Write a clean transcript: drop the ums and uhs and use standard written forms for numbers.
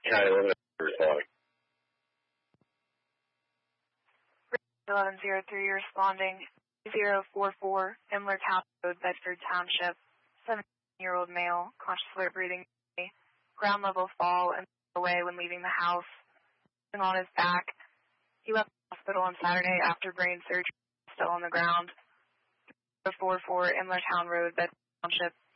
County limit responding. 1103 responding. 044 Imler Town Road, Bedford Township. 17-year-old male, conscious alert breathing. Ground level fall and away when leaving the house. On his back. He left the hospital on Saturday after brain surgery, still on the ground. 044 Imler Town Road, Bedford Township.